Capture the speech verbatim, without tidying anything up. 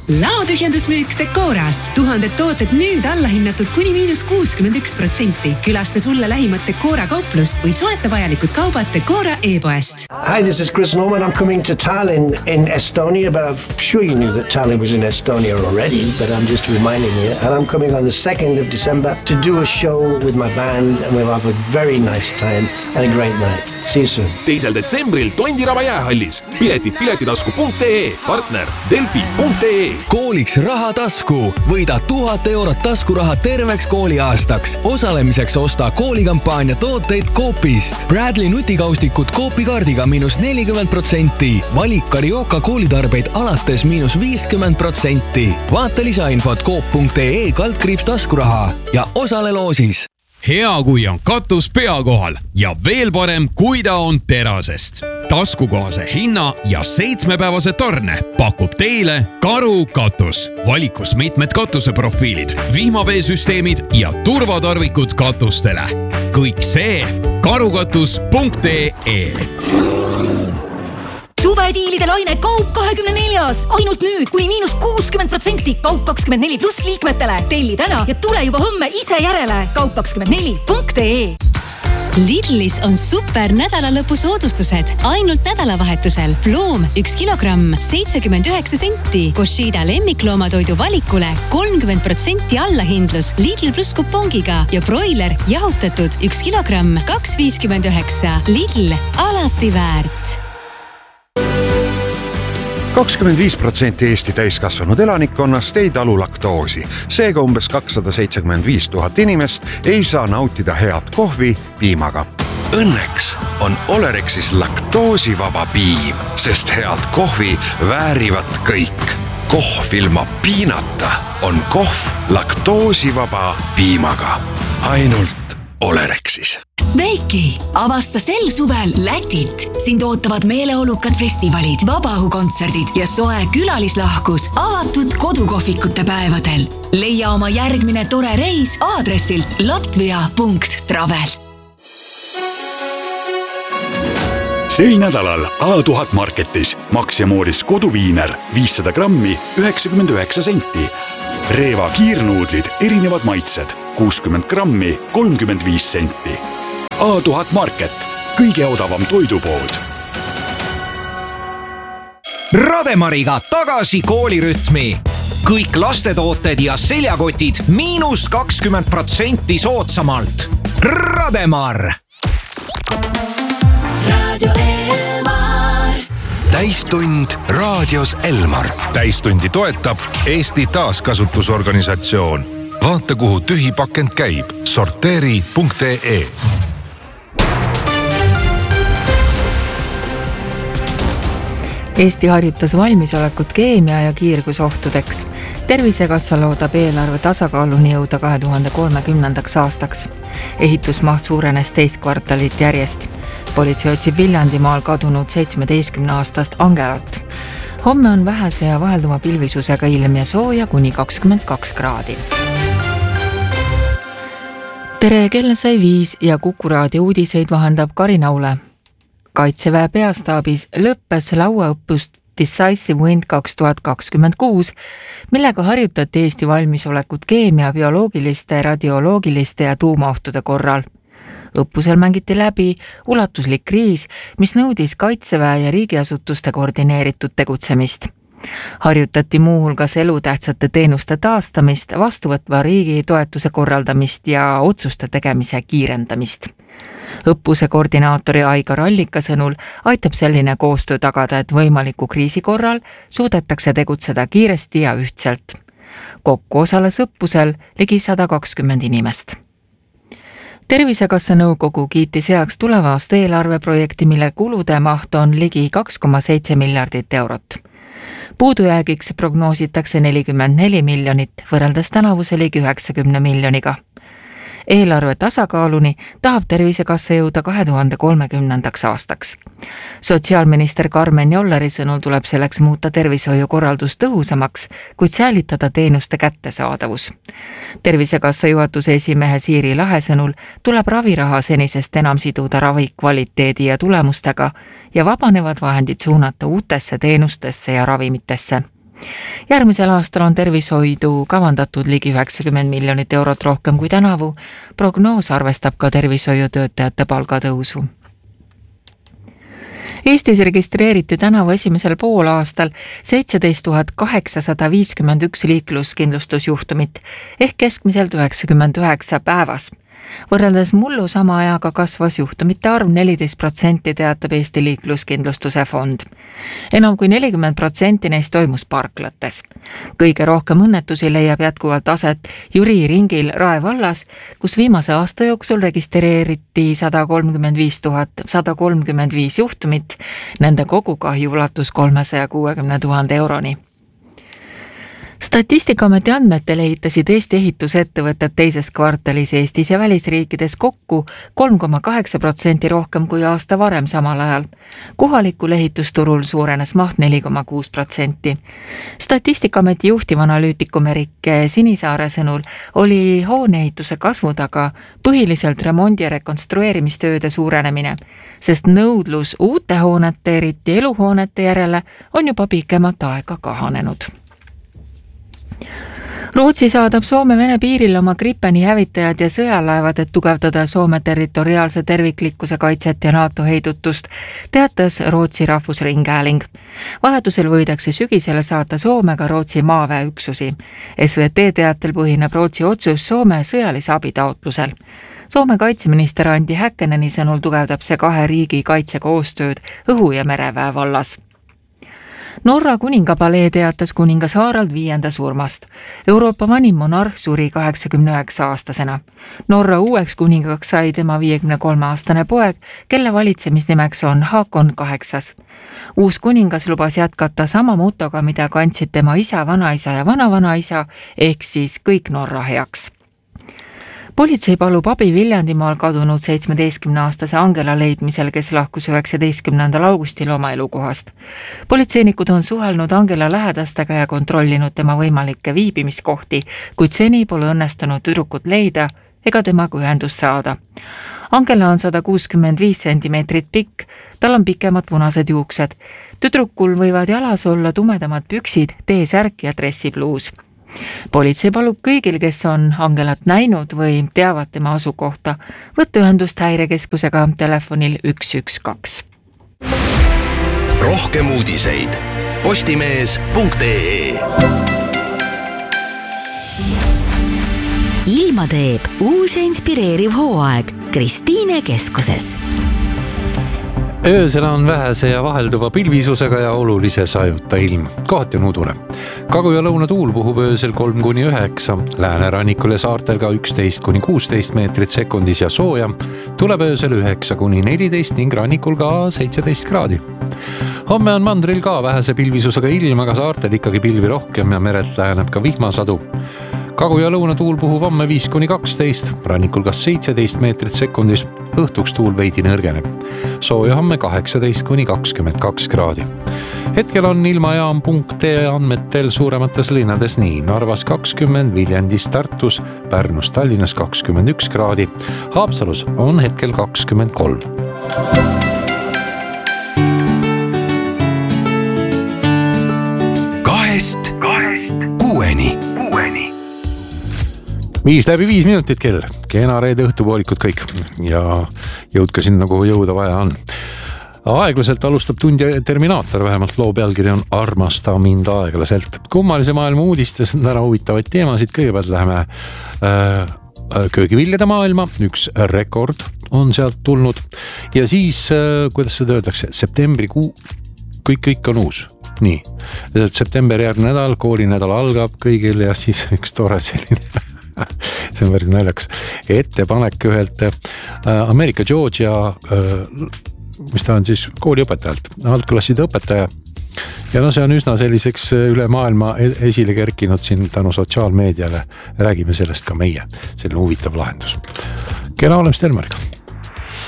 Laotühjendusmüük Decoras. Tuhanded tooted nüüd allahinnatud kuni miinus kuuskümmend üks protsenti. Külasta sulle lähimat Decora kauplust või soeta vajalikud kaubad Decora e-poest. Hi, this is Chris Norman. I'm coming to Tallinn in Estonia, but I'm sure you knew that Tallinn was in Estonia already, but I'm just reminding you. And I'm coming on the second of December to do a show with my band, and we'll have a very nice time and a great night. See you soon. teisel detsembril Tondiraba jäähallis. Piletid piletitasku punkt ee, partner delfi punkt ee. Kooliks raha tasku. Võida tuhat eurot taskuraha terveks kooliaastaks. Osalemiseks osta koolikampaania tooteid Coopist. Bradley nutikaustikud Coopi kaardiga miinus nelikümmend protsenti. Valik Carioca koolitarbeid alates miinus viiskümmend protsenti. Vaata lisainfot coop punkt ee kaldkriips taskuraha ja osale loosis. Hea, kui on katus pea kohal ja veel parem, kui ta on terasest. Taskukohase hinna ja seitsmepäevase tarne pakub teile Karu katus. Valikus mitmed katuseprofiilid, vihmaveesüsteemid ja turvatarvikud katustele. Kõik see karukatus punkt ee. Suvediilide laine Kaup kahekümne neljas. Ainult nüüd kuni miinus kuuskümmend protsenti Kaup kakskümmend neli pluss liikmetele. Telli täna ja tule juba homme ise järele. kaup kakskümmend neli punkt ee. Lidlis on super nädalalõpu soodustused. Ainult nädalavahetusel. Ploom üks kilogramm, seitsekümmend üheksa senti. Koshida lemmikloomatoidu valikule kolmkümmend protsenti allahindlus Lidl pluss kupongiga ja broiler jahutatud üks kilogramm, kaks viiskümmend üheksa. Lidl, alati väärt. kakskümmend viis protsenti Eesti täiskasvanud elanikkonnast ei talu laktoosi. Seega umbes kakssada seitsekümmend viis tuhat inimest ei saa nautida head kohvi piimaga. Õnneks on Olerexis laktoosivaba piim, sest head kohvi väärivad kõik. Kohv ilma piinata on kohv laktoosivaba piimaga. Ainult Olerexis. Sveiki! Avasta sel suvel Lätit. Sind ootavad meeleolukad festivalid, vabaõhukontserdid ja soe külalislahkus avatud kodukohvikute päevadel. Leia oma järgmine tore reis aadressilt latvia punkt travel. Sel nädalal A tuhat Marketis Max ja Mooris koduviiner viissada grammi üheksakümmend üheksa senti. Reeva kiirnuudlid erinevad maitsed kuuskümmend grammi kolmkümmend viis senti. A tuhat Market, kõige odavam toidupood. Rademariga tagasi koolirütmi. Kõik lastetooted ja seljakotid miinus kakskümmend protsenti soodsamalt. Rademar! Radio Elmar. Täistund raadios Elmar. Täistundi toetab Eesti taaskasutusorganisatsioon. Vaata, kuhu tühi pakend käib. sorteeri punkt ee. Eesti harjutas valmisolekut keemia ja kiirgusohtudeks. Tervisekassa loodab eelarve tasakaaluni jõuda kahe tuhande kolmekümnendaks aastaks. Ehitusmaht suurenes teist kvartalit järjest. Politsei otsib Viljandimaal kadunud seitsmeteistkümne aastast Angelat. Homme on vähese ja vahelduma pilvisusega ilm ja sooja kuni kakskümmend kaks kraadi. Tere, kell sai viis ja Kuku raadio uudiseid vahendab Karin Aule. Kaitseväe peastaabis lõppes lauaõppust Decisive Wind kaks tuhat kakskümmend kuus, millega harjutati Eesti valmisolekut keemia, bioloogiliste, radioloogiliste ja tuumaohtude korral. Õppusel mängiti läbi ulatuslik kriis, mis nõudis Kaitseväe ja riigiasutuste koordineeritud tegutsemist. Harjutati muuhulgas elutähtsate teenuste taastamist, vastuvõtva riigi toetuse korraldamist ja otsuste tegemise kiirendamist. Õppuse koordinaatori Aigar Allika sõnul aitab selline koostöö tagada, et võimaliku kriisi korral suudetakse tegutseda kiiresti ja ühtselt. Kokku osales õppusel ligi sada kakskümmend inimest. Tervisekassa nõukogu kiitis heaks tuleva aasta eelarveprojekti, mille kulude maht on ligi kaks koma seitse miljardit eurot. Puudujäägiks prognoositakse nelikümmend neli miljonit, võrreldes tänavuse ligi üheksakümne miljoniga. Eelarve tasakaaluni tahab Tervisekassa jõuda kahe tuhande kolmekümnendaks aastaks. Sotsiaalminister Karmen Jolleri sõnul tuleb selleks muuta tervishoiukorraldus tõhusamaks, kuid säilitada teenuste kättesaadavus. Tervisekassa juhatuse esimehe Siiri Lahe sõnul tuleb raviraha senisest enam siduda ravi kvaliteedi ja tulemustega ja vabanevad vahendid suunata uutesse teenustesse ja ravimitesse. Järgmisel aastal on tervishoidu kavandatud ligi üheksakümmend miljonit eurot rohkem kui tänavu. Prognoos arvestab ka tervishoiutöötajate palgatõusu. Eestis registreeriti tänavu esimesel poolaastal seitseteist tuhat kaheksasada viiskümmend üks liikluskindlustusjuhtumit ehk keskmiselt üheksakümmend üheksa päevas. Võrreldes mullu sama ajaga kasvas juhtumite arv neliteist protsenti, teatab Eesti liikluskindlustuse fond. Enam kui nelikümmend protsenti neist toimus parklates. Kõige rohkem õnnetusi leiab jätkuvalt aset Jüri ringil Rae vallas, kus viimase aasta jooksul registreeriti sada kolmkümmend viis tuhat sada kolmkümmend viis juhtumit. Nende kogukahju ulatus kolmesaja kuuekümne tuhande euroni. Statistikaameti andmetel ehitasid Eesti ehitusettevõtted teises kvartalis Eestis ja välisriikides kokku kolm koma kaheksa protsenti rohkem kui aasta varem samal ajal. Kohalikul ehitusturul suurenes maht neli koma kuus protsenti. Statistikaameti juhtivanalüütikum Erik Sinisaare sõnul oli hooneehituse kasvu taga põhiliselt remondi- ja rekonstrueerimistööde suurenemine, sest nõudlus uute hoonete, eriti eluhoonete järele on juba pikemat aega kahanenud. Rootsi saadab Soome-Vene piiril oma Gripeni hävitajad ja sõjalaevad, et tugevdada Soome territoriaalse terviklikkuse kaitset ja NATO heidutust, teatas Rootsi rahvusringhääling. Vajadusel võidakse sügisele saata Soomega Rootsi maaväeüksusi. S V T teatel põhineb Rootsi otsus Soome sõjalise abitaotlusel. Soome kaitseminister Andi Häkkeneni sõnul tugevdab see kahe riigi kaitsekoostööd õhu- ja mereväe vallas. Norra kuningapalee teatas kuningas Harald viienda surmast. Euroopa vanim monarh suri kaheksakümne üheksa aastasena. Norra uueks kuningaks sai tema viiekümne kolme aastane poeg, kelle valitsemisnimeks on Haakon kaheksas. Uus kuningas lubas jätkata sama motoga, mida kandsid tema isa, vanaisa ja vanavanaisa, ehk siis kõik Norra heaks. Politsei palub abi Viljandimaal kadunud seitsmeteistkümneaastase Angela leidmisel, kes lahkus üheksateistkümnendal augustil oma elukohast. Politseinikud on suhelnud Angela lähedastega ja kontrollinud tema võimalikke viibimiskohti, kuid seni pole õnnestunud tüdrukut leida ega temaga ühendust saada. Angela on sada kuuskümmend viis sentimeetrit pikk, tal on pikemad punased juuksed. Tüdrukul võivad jalas olla tumedamad püksid, T-särk ja dressipluus. Politsei palub kõigil, kes on Angelat näinud või teavad tema asukohta, võtta ühendust häirekeskusega telefonil üks üks kaks. Rohkem uudiseid postimees punkt ee. Ilma teeb uus ja inspireeriv hooaeg Kristiine keskuses. Öösel on vähese ja vahelduva pilvisusega ja olulise sajuta ilm. Kohati on udune. Kagu- ja lõunatuul puhub öösel kolm kuni üheksa, läänerannikul ja saartel ka üksteist kuni kuusteist meetrit sekundis ja sooja. Tuleb öösel üheksa kuni neliteist ning rannikul ka seitseteist kraadi. Homme on mandril ka vähese pilvisusega ilm, aga saartel ikkagi pilvi rohkem ja merelt läheneb ka vihmasadu. Kagu- ja lõunatuul puhub homme viis kuni kaksteist, rannikul kas seitseteist meetrit sekundis, õhtuks tuul veidi nõrgeneb. Sooja homme kaheksateist kuni kakskümmend kaks kraadi. Hetkel on ilmajaam punkt ee andmetel suuremates linnades nii Narvas kakskümmend, Viljandis, Tartus, Pärnus, Tallinnas kakskümmend üks kraadi. Haapsalus on hetkel kakskümmend kolm. Kahest, kahest, kuueni, kuueni. Viis läbi viis minutit kell, kena reede õhtupoolikud kõik ja jõud ka sinna, kuhu jõuda vaja on. Aeglaselt alustab tundi Terminaator, vähemalt loo pealkiri on Armasta mind aeglaselt. Kummalise maailma uudistes on täna huvitavaid teemasid, kõigepealt läheme äh, köögiviljade maailma, üks rekord on sealt tulnud ja siis, äh, kuidas seda öeldakse, septembrikuu, kõik, kõik on uus. Nii, september järgne nädal, koolinädal algab kõigil ja siis üks tore selline see on päris naljakas ettepanek ühelt Ameerika Georgia, mis ta on siis kooliõpetajalt, algklasside õpetaja. Ja no see on üsna selliseks üle maailma esile kerkinud siin tänu sotsiaalmeediale. Räägime sellest ka meie, selline huvitav lahendus. Kena olemist Elmariga.